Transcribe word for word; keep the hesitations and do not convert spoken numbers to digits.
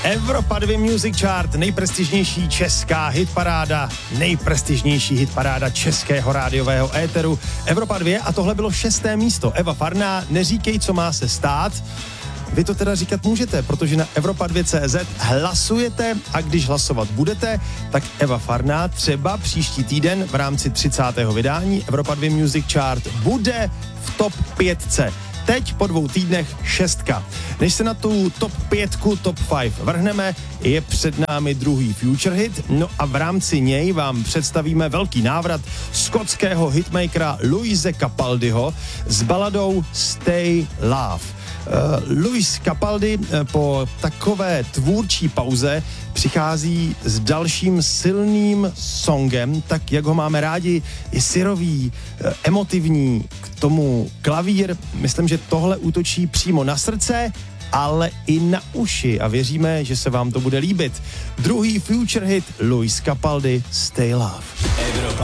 Evropa dva Music Chart, nejprestižnější česká hitparáda, nejprestižnější hitparáda českého rádiového éteru. Evropa dva a tohle bylo šesté místo. Eva Farná, Neříkej, co má se stát. Vy to teda říkat můžete, protože na Evropa dva tečka cé zet hlasujete a když hlasovat budete, tak Eva Farná třeba příští týden v rámci třicátého vydání Evropa dva Music Chart bude v top pětce. Teď po dvou týdnech šestka. Než se na tu top pětku, top five vrhneme, je před námi druhý Future Hit, no a v rámci něj vám představíme velký návrat skotského hitmakera Luise Capaldiho s baladou Stay Love. Uh, Luis Capaldi uh, po takové tvůrčí pauze přichází s dalším silným songem, tak jak ho máme rádi, je syrový, uh, emotivní, k tomu klavír. Myslím, že tohle útočí přímo na srdce, ale i na uši a věříme, že se vám to bude líbit. Druhý Future Hit Luis Capaldi Stay Love. Evropa.